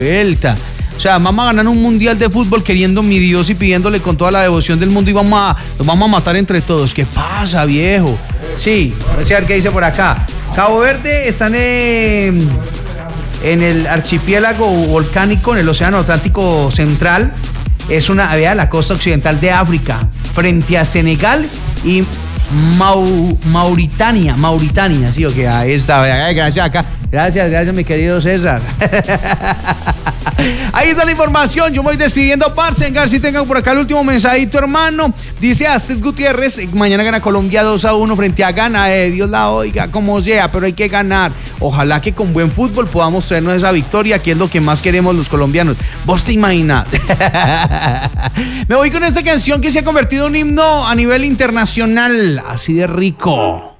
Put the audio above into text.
vuelta. O sea, vamos a ganar un mundial de fútbol queriendo mi Dios y pidiéndole con toda la devoción del mundo y nos vamos a matar entre todos. ¿Qué pasa, viejo? Sí, vamos a ver qué dice por acá. Cabo Verde están en el archipiélago volcánico, en el Océano Atlántico Central. Es la costa occidental de África, frente a Senegal y Mauritania, sí, ok, ahí está, gracias acá. Gracias, mi querido César. Ahí está la información, yo me voy despidiendo, parce. Venga, si tengan por acá el último mensajito, hermano. Dice Astrid Gutiérrez, mañana gana Colombia 2-1 frente a Ghana. Dios la oiga, como sea, pero hay que ganar. Ojalá que con buen fútbol podamos traernos esa victoria, que es lo que más queremos los colombianos. ¿Vos te imaginas? Me voy con esta canción que se ha convertido en un himno a nivel internacional, así de rico.